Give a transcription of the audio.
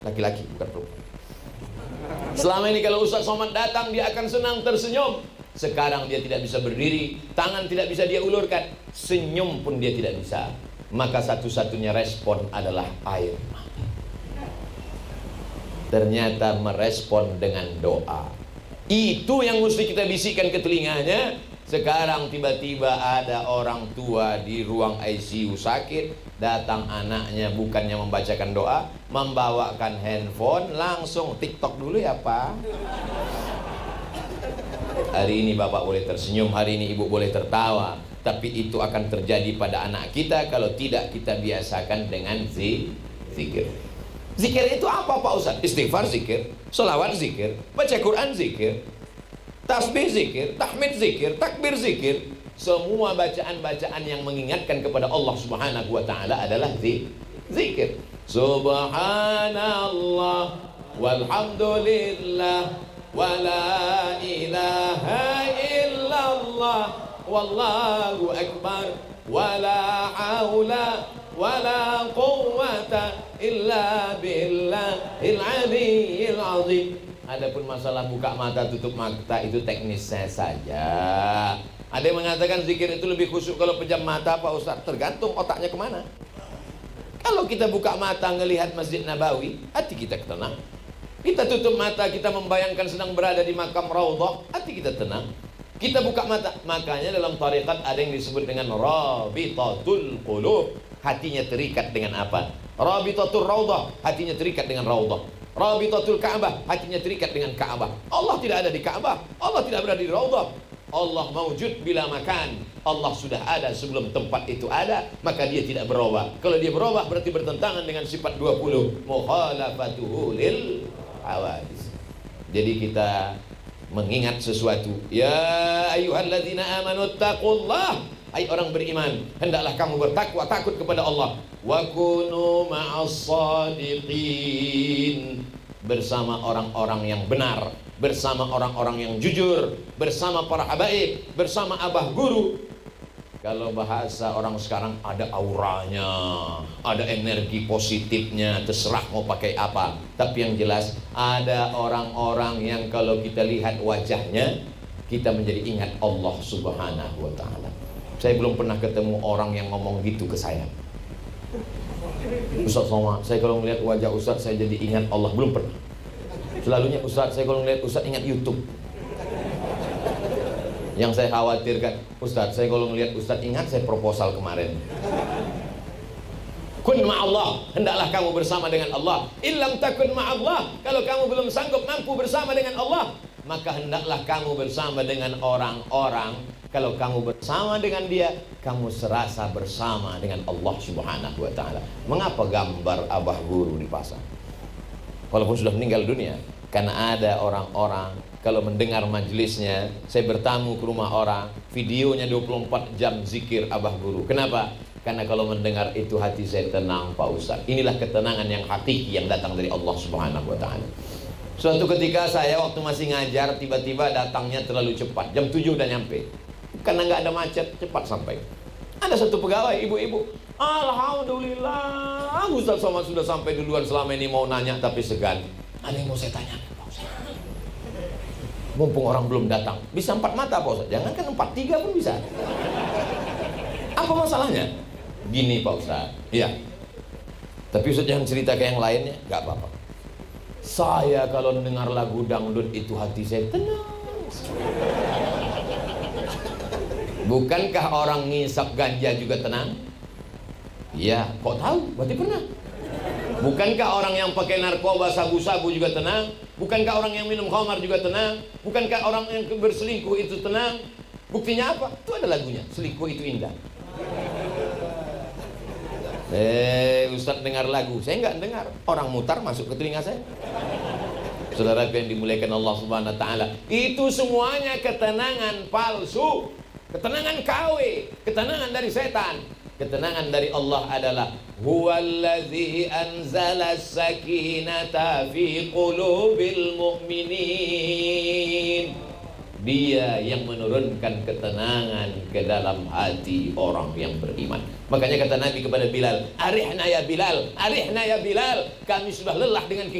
Laki-laki, bukan perempuan. Selama ini kalau Ustaz Somad datang, dia akan senang tersenyum. Sekarang dia tidak bisa berdiri, tangan tidak bisa dia ulurkan, senyum pun dia tidak bisa. Maka satu-satunya respon adalah air mata. Ternyata merespon dengan doa. Itu yang mesti kita bisikkan ke telinganya. Sekarang tiba-tiba ada orang tua di ruang ICU sakit, datang anaknya bukannya membacakan doa, membawakan handphone, langsung TikTok dulu ya Pak. Hari ini Bapak boleh tersenyum, hari ini Ibu boleh tertawa, tapi itu akan terjadi pada anak kita kalau tidak kita biasakan dengan zikir. Zikir itu apa Pak Ustaz? Istighfar zikir, sholawat zikir, baca Quran zikir, tasbih zikir, tahmid zikir, takbir zikir. Semua bacaan-bacaan yang mengingatkan kepada Allah Subhanahu wa ta'ala adalah zikir. Subhanallah walhamdulillah wala ilaha illallah wallahu akbar wala haula wala quwwata illa billahil aliyyil azim. Adapun masalah buka mata tutup mata itu teknisnya saja. Ada yang mengatakan zikir itu lebih khusyuk kalau pejam mata Pak Ustaz. Tergantung otaknya kemana. Kalau kita buka mata ngelihat Masjid Nabawi, hati kita tenang. Kita tutup mata, kita membayangkan sedang berada di makam Raudhah, hati kita tenang. Kita buka mata, makanya dalam tarekat ada yang disebut dengan Rabitatul Qulub. Hatinya terikat dengan apa? Rabitatul Raudhah, hatinya terikat dengan Raudhah. Rabitatul Ka'bah, hatinya terikat dengan Ka'bah. Allah tidak ada di Ka'bah, Allah tidak berada di Raudhah. Allah mawjud bila makan. Allah sudah ada sebelum tempat itu ada, maka dia tidak berubah. Kalau dia berubah berarti bertentangan dengan sifat 20, mukhalafatuhu lil hawadis. Jadi kita mengingat sesuatu. Ya ayyuhalladzina amanu taqullah. Hai orang beriman, hendaklah kamu bertakwa, takut kepada Allah. Wa kunu ma'as shadiqin. Bersama orang-orang yang benar, bersama orang-orang yang jujur, bersama para habaib, bersama abah guru. Kalau bahasa orang sekarang ada auranya, ada energi positifnya, terserah mau pakai apa. Tapi yang jelas ada orang-orang yang kalau kita lihat wajahnya, kita menjadi ingat Allah Subhanahu wa ta'ala. Saya belum pernah ketemu orang yang ngomong gitu ke saya. Ustaz Somad, saya kalau melihat wajah Ustaz saya jadi ingat Allah. Belum pernah. Selalunya Ustaz, saya kalau melihat Ustaz ingat YouTube. Yang saya khawatirkan, Ustaz, saya kalau melihat Ustaz ingat saya proposal kemarin. Kun ma'allah, hendaklah kamu bersama dengan Allah. Illam takun ma'allah, kalau kamu belum sanggup mampu bersama dengan Allah, maka hendaklah kamu bersama dengan orang-orang. Kalau kamu bersama dengan dia, kamu serasa bersama dengan Allah Subhanahu wa ta'ala. Mengapa gambar abah guru dipasang? Walaupun sudah meninggal dunia. Karena ada orang-orang kalau mendengar majelisnya, saya bertamu ke rumah orang, videonya 24 jam zikir abah guru. Kenapa? Karena kalau mendengar itu hati saya tenang Pak Ustaz. Inilah ketenangan yang hakiki yang datang dari Allah Subhanahu wa ta'ala. Suatu ketika saya waktu masih ngajar, tiba-tiba datangnya terlalu cepat. Jam 7 udah nyampe. Karena nggak ada macet, cepat sampai. Ada satu pegawai, ibu-ibu, alhamdulillah Ustaz Somad sudah sampai duluan. Selama ini mau nanya tapi segan. Ada yang mau saya tanya Pak Ustaz. Mumpung orang belum datang, bisa 4 mata Pak Ustaz. Jangan kan 4, 3 pun bisa. Apa masalahnya? Gini Pak Ustaz. Iya. Tapi Ustaz jangan cerita ke yang lainnya. Gak apa-apa. Saya kalau dengar lagu dangdut itu hati saya tenang. Bukankah orang ngisap ganja juga tenang? Iya, kok tahu? Berarti pernah. Bukankah orang yang pakai narkoba, sabu-sabu juga tenang? Bukankah orang yang minum khamar juga tenang? Bukankah orang yang berselingkuh itu tenang? Buktinya apa? Itu ada lagunya, selingkuh itu indah. Ustaz dengar lagu, saya nggak dengar. Orang mutar masuk ke telinga saya. Saudara yang dimuliakan Allah Subhanahu wa ta'ala, itu semuanya ketenangan palsu. Ketenangan KW, ketenangan dari setan. Ketenangan dari Allah adalah huwallazi anzala sakinata fi qulubil mu'minin. Dia yang menurunkan ketenangan ke dalam hati orang yang beriman. Makanya kata Nabi kepada Bilal, arihna ya Bilal, arihna ya Bilal, kami sudah lelah dengan